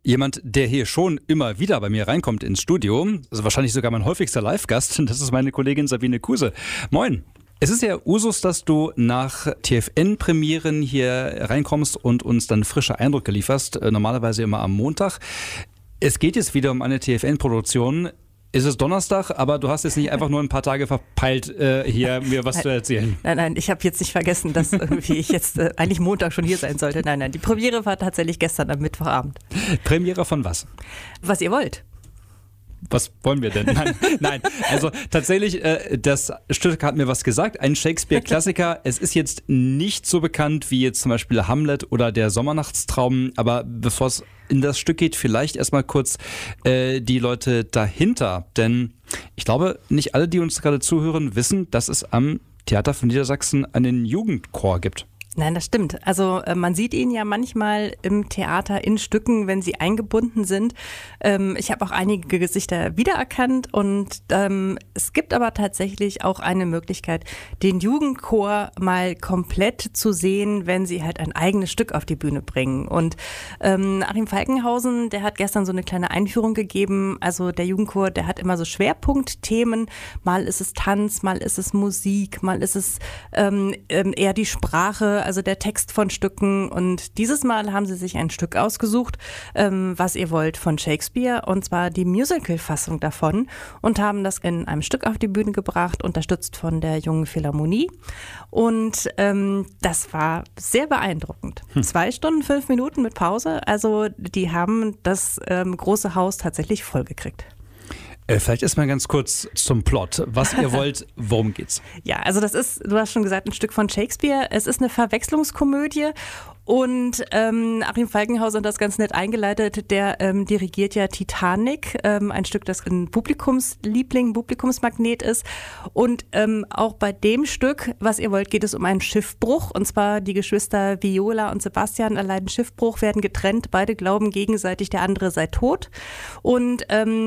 Jemand, der hier schon immer wieder bei mir reinkommt ins Studio, also wahrscheinlich sogar mein häufigster Live-Gast, das ist meine Kollegin Sabine Kuse. Moin. Es ist ja Usus, dass du nach TFN-Premieren hier reinkommst und uns dann frische Eindrücke lieferst, normalerweise immer am Montag. Es geht jetzt wieder um eine TFN-Produktion. Es ist Donnerstag, aber du hast jetzt nicht einfach nur ein paar Tage verpeilt, hier mir was zu erzählen. Nein, ich habe jetzt nicht vergessen, dass irgendwie ich jetzt eigentlich Montag schon hier sein sollte. Nein, die Premiere war tatsächlich gestern am Mittwochabend. Premiere von was? Was ihr wollt. Was wollen wir denn? Nein. Also tatsächlich, das Stück hat mir was gesagt, ein Shakespeare-Klassiker. Es ist jetzt nicht so bekannt wie jetzt zum Beispiel Hamlet oder der Sommernachtstraum, aber bevor es in das Stück geht, vielleicht erstmal kurz die Leute dahinter. Denn ich glaube, nicht alle, die uns gerade zuhören, wissen, dass es am Theater von Niedersachsen einen Jugendchor gibt. Nein, das stimmt. Also man sieht ihn ja manchmal im Theater in Stücken, wenn sie eingebunden sind. Ich habe auch einige Gesichter wiedererkannt und es gibt aber tatsächlich auch eine Möglichkeit, den Jugendchor mal komplett zu sehen, wenn sie halt ein eigenes Stück auf die Bühne bringen. Und Achim Falkenhausen, der hat gestern so eine kleine Einführung gegeben. Also der Jugendchor, der hat immer so Schwerpunktthemen. Mal ist es Tanz, mal ist es Musik, mal ist es eher die Sprache, also der Text von Stücken. Und dieses Mal haben sie sich ein Stück ausgesucht, was ihr wollt, von Shakespeare, und zwar die Musical-Fassung davon, und haben das in einem Stück auf die Bühne gebracht, unterstützt von der Jungen Philharmonie. Und das war sehr beeindruckend. 2 Stunden, 5 Minuten mit Pause. Also die haben das große Haus tatsächlich vollgekriegt. Vielleicht erstmal ganz kurz zum Plot. Was ihr wollt, worum geht's? Ja, also das ist, du hast schon gesagt, ein Stück von Shakespeare. Es ist eine Verwechslungskomödie und Achim Falkenhausen hat das ganz nett eingeleitet. Der dirigiert ja Titanic, ein Stück, das ein Publikumsliebling, Publikumsmagnet ist. Und auch bei dem Stück, was ihr wollt, geht es um einen Schiffbruch. Und zwar die Geschwister Viola und Sebastian erleiden Schiffbruch, werden getrennt. Beide glauben gegenseitig, der andere sei tot. Und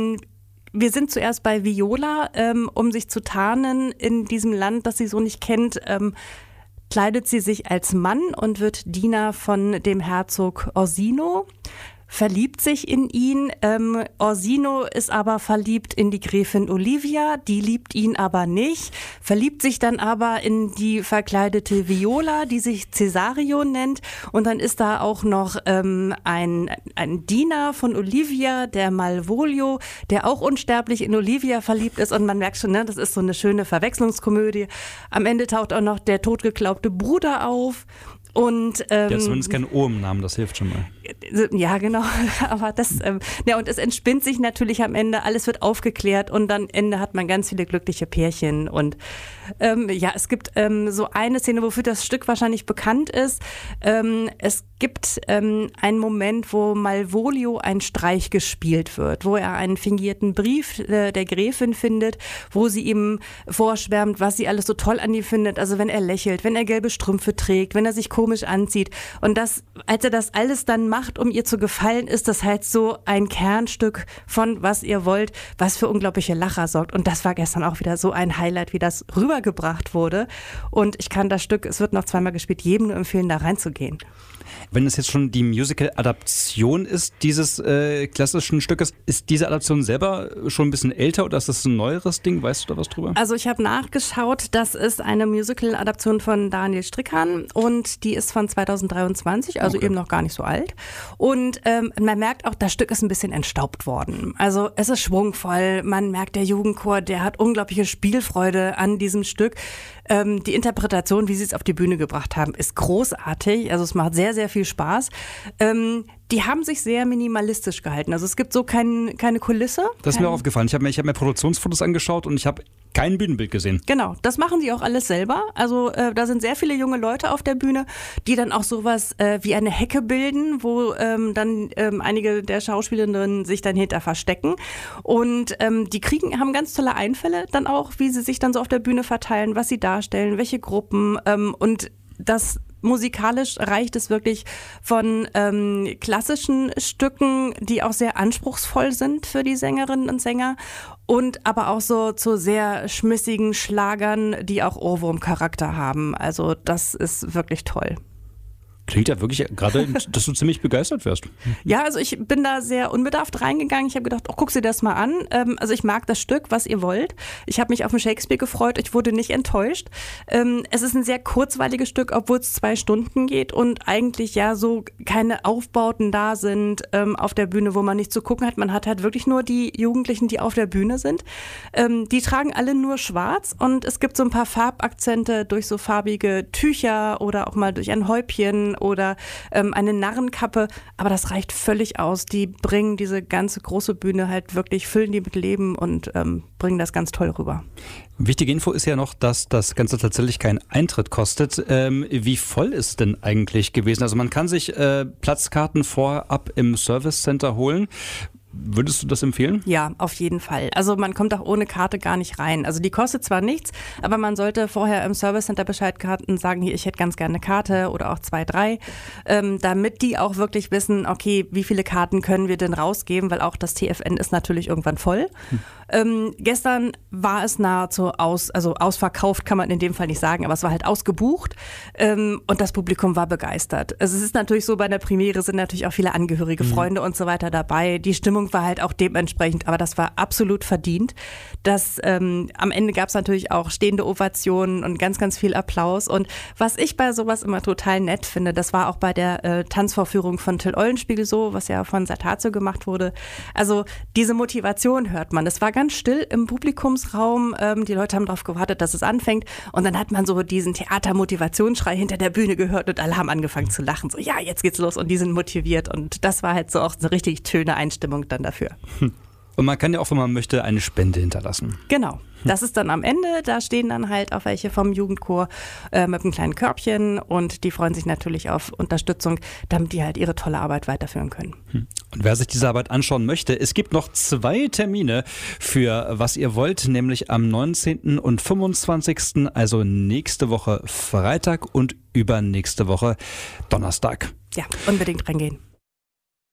wir sind zuerst bei Viola, um sich zu tarnen in diesem Land, das sie so nicht kennt, kleidet sie sich als Mann und wird Diener von dem Herzog Orsino, verliebt sich in ihn. Orsino ist aber verliebt in die Gräfin Olivia, die liebt ihn aber nicht, verliebt sich dann aber in die verkleidete Viola, die sich Cesario nennt, und dann ist da auch noch ein Diener von Olivia, der Malvolio, der auch unsterblich in Olivia verliebt ist, und man merkt schon, ne, das ist so eine schöne Verwechslungskomödie. Am Ende taucht auch noch der totgeglaubte Bruder auf. Und, der hat zumindest kein O im Namen, das hilft schon mal. Ja, genau. Aber das, ja, und es entspinnt sich natürlich am Ende, alles wird aufgeklärt und dann am Ende hat man ganz viele glückliche Pärchen. Und ja, es gibt so eine Szene, wofür das Stück wahrscheinlich bekannt ist. Es gibt einen Moment, wo Malvolio ein Streich gespielt wird, wo er einen fingierten Brief der Gräfin findet, wo sie ihm vorschwärmt, was sie alles so toll an ihm findet. Also wenn er lächelt, wenn er gelbe Strümpfe trägt, wenn er sich komisch anzieht. Und das, als er das alles dann macht, um ihr zu gefallen, ist das halt so ein Kernstück von was ihr wollt, was für unglaubliche Lacher sorgt. Und das war gestern auch wieder so ein Highlight, wie das rübergebracht wurde. Und ich kann das Stück, es wird noch 2-mal gespielt, jedem nur empfehlen, da reinzugehen. Wenn es jetzt schon die Musical-Adaption ist dieses klassischen Stückes, ist diese Adaption selber schon ein bisschen älter oder ist das ein neueres Ding? Weißt du da was drüber? Also ich habe nachgeschaut, das ist eine Musical-Adaption von Daniel Strickan und die ist von 2023, also eben noch gar nicht so alt. Und man merkt auch, das Stück ist ein bisschen entstaubt worden. Also es ist schwungvoll, man merkt, der Jugendchor, der hat unglaubliche Spielfreude an diesem Stück. Die Interpretation, wie sie es auf die Bühne gebracht haben, ist großartig. Also es macht sehr, sehr viel Spaß. Die haben sich sehr minimalistisch gehalten. Also es gibt so keine Kulisse. Das ist mir auch aufgefallen. Ich hab mir Produktionsfotos angeschaut und ich habe kein Bühnenbild gesehen. Genau, das machen sie auch alles selber. Also da sind sehr viele junge Leute auf der Bühne, die dann auch sowas wie eine Hecke bilden, wo dann einige der Schauspielerinnen sich dann hinter verstecken. Und die haben ganz tolle Einfälle dann auch, wie sie sich dann so auf der Bühne verteilen, was sie darstellen, welche Gruppen und das musikalisch reicht es wirklich von klassischen Stücken, die auch sehr anspruchsvoll sind für die Sängerinnen und Sänger, und aber auch so zu sehr schmissigen Schlagern, die auch Ohrwurmcharakter haben. Also das ist wirklich toll. Klingt ja wirklich gerade, dass du ziemlich begeistert wirst. Ja, also ich bin da sehr unbedarft reingegangen. Ich habe gedacht, oh, guck dir das mal an. Also ich mag das Stück, was ihr wollt. Ich habe mich auf den Shakespeare gefreut. Ich wurde nicht enttäuscht. Es ist ein sehr kurzweiliges Stück, obwohl es 2 Stunden geht und eigentlich ja so keine Aufbauten da sind auf der Bühne, wo man nichts zu gucken hat. Man hat halt wirklich nur die Jugendlichen, die auf der Bühne sind. Die tragen alle nur schwarz und es gibt so ein paar Farbakzente durch so farbige Tücher oder auch mal durch ein Häubchen oder eine Narrenkappe, aber das reicht völlig aus. Die bringen diese ganze große Bühne halt wirklich, füllen die mit Leben und bringen das ganz toll rüber. Wichtige Info ist ja noch, dass das Ganze tatsächlich keinen Eintritt kostet. Wie voll ist es denn eigentlich gewesen? Also man kann sich Platzkarten vorab im Service Center holen. Würdest du das empfehlen? Ja, auf jeden Fall. Also man kommt auch ohne Karte gar nicht rein. Also die kostet zwar nichts, aber man sollte vorher im Service Center Bescheid karten, sagen, hier, ich hätte ganz gerne eine Karte oder auch 2, 3, damit die auch wirklich wissen, okay, wie viele Karten können wir denn rausgeben, weil auch das TFN ist natürlich irgendwann voll. Gestern war es nahezu ausverkauft, kann man in dem Fall nicht sagen, aber es war halt ausgebucht und das Publikum war begeistert. Also es ist natürlich so, bei der Premiere sind natürlich auch viele Angehörige, Freunde und so weiter dabei. Die Stimmung war halt auch dementsprechend, aber das war absolut verdient. Am Ende gab es natürlich auch stehende Ovationen und ganz, ganz viel Applaus. Und was ich bei sowas immer total nett finde, das war auch bei der Tanzvorführung von Till Eulenspiegel so, was ja von Saltatio gemacht wurde. Also diese Motivation hört man. Es war ganz still im Publikumsraum. Die Leute haben darauf gewartet, dass es anfängt. Und dann hat man so diesen Theatermotivationsschrei hinter der Bühne gehört und alle haben angefangen zu lachen. So, ja, jetzt geht's los und die sind motiviert. Und das war halt so auch eine richtig schöne Einstimmung dann dafür. Und man kann ja auch, wenn man möchte, eine Spende hinterlassen. Genau. Das ist dann am Ende, da stehen dann halt auch welche vom Jugendchor mit einem kleinen Körbchen und die freuen sich natürlich auf Unterstützung, damit die halt ihre tolle Arbeit weiterführen können. Und wer sich diese Arbeit anschauen möchte, es gibt noch 2 Termine für was ihr wollt, nämlich am 19. und 25., also nächste Woche Freitag und übernächste Woche Donnerstag. Ja, unbedingt reingehen.